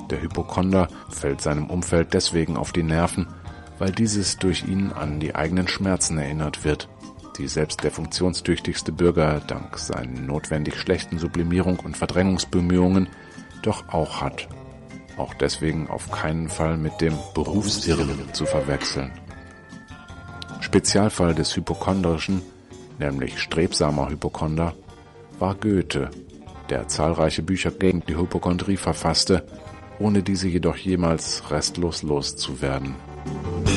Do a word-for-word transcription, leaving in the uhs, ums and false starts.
Der Hypochonder fällt seinem Umfeld deswegen auf die Nerven, weil dieses durch ihn an die eigenen Schmerzen erinnert wird, die selbst der funktionstüchtigste Bürger dank seinen notwendig schlechten Sublimierung und Verdrängungsbemühungen doch auch hat. Auch deswegen auf keinen Fall mit dem Berufsirren zu verwechseln. Spezialfall des Hypochondrischen, nämlich strebsamer Hypochonder, war Goethe, der zahlreiche Bücher gegen die Hypochondrie verfasste, ohne diese jedoch jemals restlos loszuwerden.